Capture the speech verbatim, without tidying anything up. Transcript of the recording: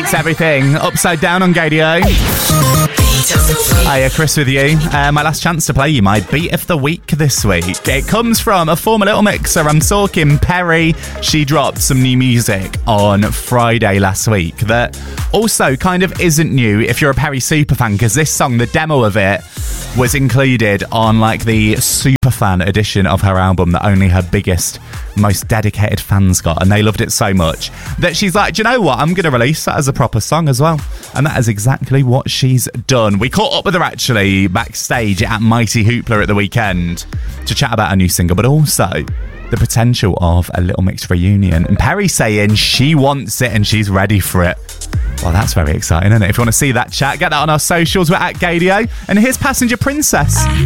It's everything upside down on Gadio. Hiya, Chris with you. Uh, my last chance to play you my beat of the week this week. It comes from a former Little Mixer. I'm talking Perry. She dropped some new music on Friday last week that also kind of isn't new if you're a Perry superfan, because this song, the demo of it, was included on like the superfan edition of her album that only her biggest, most dedicated fans got, and they loved it so much that she's like, do you know what, I'm going to release that as a proper song as well. And that is exactly what she's done. We caught up with her actually backstage at Mighty Hoopla at the weekend to chat about her new single, but also the potential of a Little Mix reunion, and Perry saying she wants it and she's ready for it. Well, that's very exciting, isn't it? If you want to see that chat, get that on our socials. We're at Gadio, and here's Passenger Princess.